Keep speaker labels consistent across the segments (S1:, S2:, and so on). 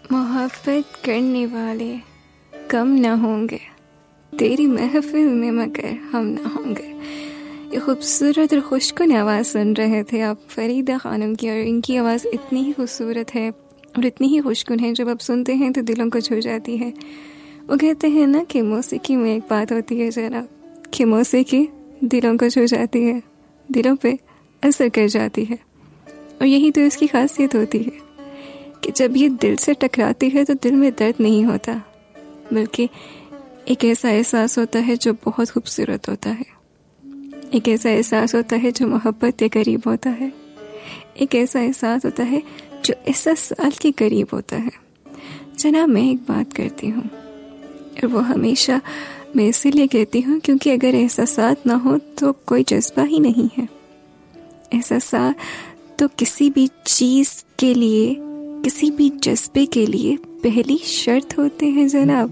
S1: मोहब्बत करने वाले कम न होंगे तेरी महफिल में, मगर हम न होंगे। ये खूबसूरत और खुशकुन आवाज़ सुन रहे थे आप फरीदा खानम की, और इनकी आवाज़ इतनी ही खूबसूरत है और इतनी ही खुशकुन है, जब आप सुनते हैं तो दिलों को छू जाती है। वो कहते हैं ना कि मौसीकी में एक बात होती है जरा, कि मौसीकी दिलों को छू जाती है, दिलों पे असर कर जाती है। और यही तो इसकी खासियत होती है कि जब ये दिल से टकराती है तो दिल में दर्द नहीं होता, बल्कि एक ऐसा एहसास होता है जो बहुत खूबसूरत होता है। एक ऐसा एहसास होता है जो मोहब्बत के करीब होता है। एक ऐसा एहसास होता है जो एहसाल के करीब होता है। जनाब, मैं एक बात करती हूँ और वो हमेशा मैं इसीलिए कहती हूँ क्योंकि अगर एहसास ना हो तो कोई जज्बा ही नहीं है। एहसास तो किसी भी चीज़ के लिए, किसी भी जज्बे के लिए पहली शर्त होते हैं जनाब।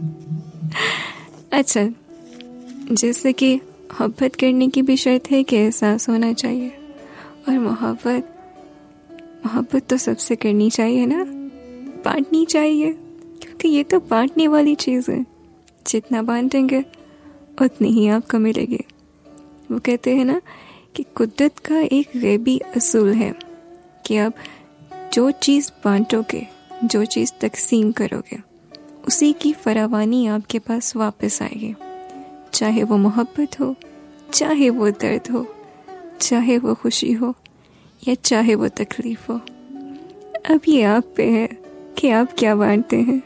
S1: अच्छा, जैसे कि मोहब्बत करने की भी शर्त है कि एहसास होना चाहिए, और मोहब्बत तो सबसे करनी चाहिए ना, बांटनी चाहिए, क्योंकि ये तो बांटने वाली चीज़ है। जितना बांटेंगे उतनी ही आपको मिलेगी। वो कहते हैं ना कि कुदरत का एक गैबी असूल है कि आप जो चीज़ बांटोगे, जो चीज़ तकसीम करोगे, उसी की फरावानी आपके पास वापस आएगी। चाहे वो मोहब्बत हो, चाहे वो दर्द हो, चाहे वो खुशी हो, या चाहे वो तकलीफ हो। अब ये आप पे है कि आप क्या बांटते हैं।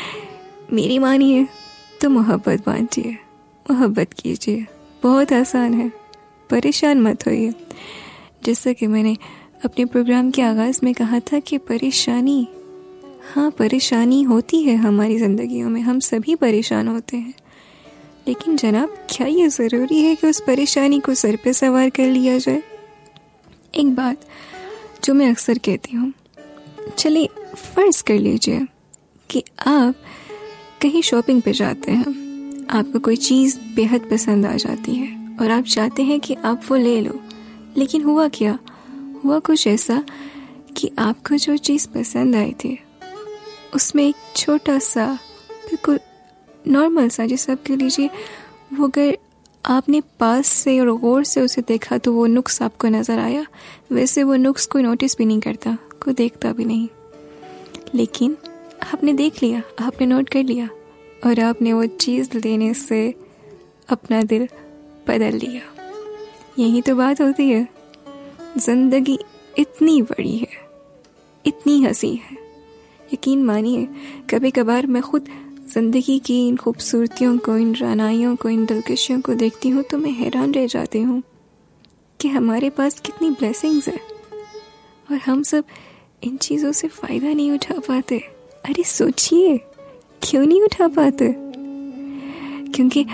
S1: मेरी मानिए तो मोहब्बत बांटिए, मोहब्बत कीजिए, बहुत आसान है, परेशान मत होइए। जैसा कि मैंने अपने प्रोग्राम के आगाज़ में कहा था कि परेशानी, हाँ परेशानी होती है हमारी ज़िंदगियों में, हम सभी परेशान होते हैं, लेकिन जनाब क्या ये ज़रूरी है कि उस परेशानी को सर पे सवार कर लिया जाए। एक बात जो मैं अक्सर कहती हूँ, चलिए फ़र्ज़ कर लीजिए कि आप कहीं शॉपिंग पे जाते हैं, आपको कोई चीज़ बेहद पसंद आ जाती है और आप चाहते हैं कि आप वो ले लो, लेकिन हुआ क्या, हुआ कुछ ऐसा कि आपको जो चीज़ पसंद आई थी उसमें एक छोटा सा, बिल्कुल नॉर्मल सा, जैसे आप कह लीजिए, वो अगर आपने पास से और गौर से उसे देखा तो वो नुक्स आपको नज़र आया। वैसे वो नुक्स कोई नोटिस भी नहीं करता, कोई देखता भी नहीं, लेकिन आपने देख लिया, आपने नोट कर लिया, और आपने वो चीज़ लेने से अपना दिल बदल लिया। यही तो बात होती है। ज़िंदगी इतनी बड़ी है, इतनी हंसी है, यकीन मानिए कभी कभार मैं खुद ज़िंदगी की इन खूबसूरतियों को, इन रानाइयों को, इन दिलकशियों को देखती हूँ तो मैं हैरान रह जाती हूँ कि हमारे पास कितनी ब्लेसिंग्स है और हम सब इन चीज़ों से फ़ायदा नहीं उठा पाते। अरे सोचिए, क्यों नहीं उठा पाते? क्योंकि